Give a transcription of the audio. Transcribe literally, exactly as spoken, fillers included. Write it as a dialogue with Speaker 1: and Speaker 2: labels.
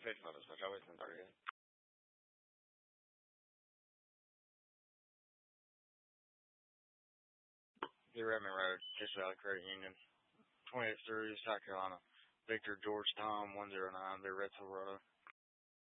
Speaker 1: Six photos, which always been thirty. New Redmond Road, Kiss Valley Credit Union, twenty-eight through South Carolina. Victor George Tom, one zero nine, they're Red Road.